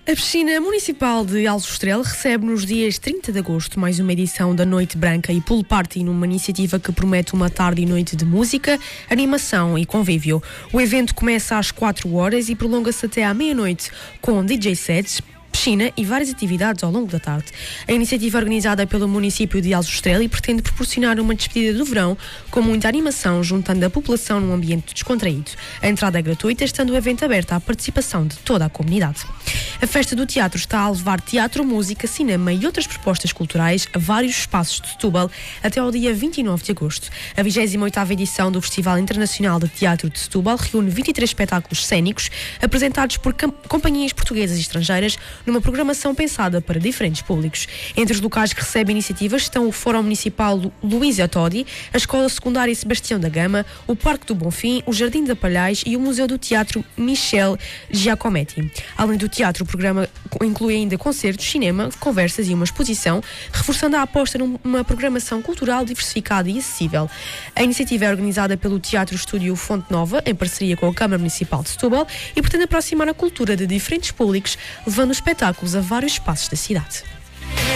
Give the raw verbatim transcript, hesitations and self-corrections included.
A Piscina Municipal de Aljustrel recebe nos dias trinta de agosto mais uma edição da Noite Branca e Pool Party, numa iniciativa que promete uma tarde e noite de música, animação e convívio. O evento começa às quatro horas e prolonga-se até à meia-noite com D J sets, piscina e várias atividades ao longo da tarde. A iniciativa é organizada pelo município de Aljustrel e pretende proporcionar uma despedida do verão com muita animação, juntando a população num ambiente descontraído. A entrada é gratuita, estando o evento aberto à participação de toda a comunidade. A Festa do Teatro está a levar teatro, música, cinema e outras propostas culturais a vários espaços de Setúbal até ao dia vinte e nove de agosto. A vigésima oitava edição do Festival Internacional de Teatro de Setúbal reúne vinte e três espetáculos cênicos apresentados por companhias portuguesas e estrangeiras numa programação pensada para diferentes públicos. Entre os locais que recebem iniciativas estão o Fórum Municipal Luísa Todi, a Escola Secundária Sebastião da Gama, o Parque do Bonfim, o Jardim da Palhais e o Museu do Teatro Michel Giacometti. Além do teatro, o programa inclui ainda concertos, cinema, conversas e uma exposição, reforçando a aposta numa programação cultural diversificada e acessível. A iniciativa é organizada pelo Teatro Estúdio Fonte Nova, em parceria com a Câmara Municipal de Setúbal, e pretende aproximar a cultura de diferentes públicos, levando espetáculos a vários espaços da cidade.